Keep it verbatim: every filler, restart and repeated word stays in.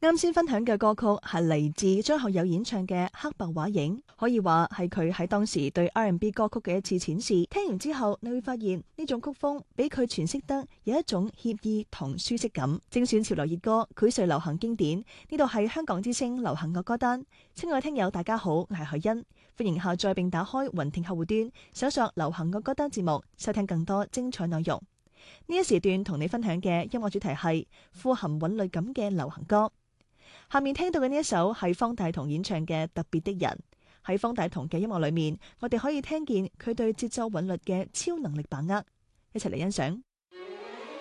啱先分享嘅歌曲係嚟自張學友演唱嘅《黑白畫影》，可以話係佢喺當時對 R and B 歌曲嘅一次闡釋。聽完之後，你會發現呢種曲風俾佢詮釋得有一種愜意同舒適感。精選潮流熱歌，膾炙流行經典。呢度係香港之聲流行樂歌單。親愛聽友大家好，我係許欣，歡迎下載並打開雲聽客戶端，搜索流行樂歌單節目，收聽更多精彩內容。呢一時段同你分享嘅音樂主題係富含韻律感嘅流行歌。下面聽到嘅呢一首係方大同演唱嘅《特別的人》。喺方大同嘅音樂裏面，我哋可以聽見佢對節奏韻律嘅超能力把握，一齊嚟欣賞。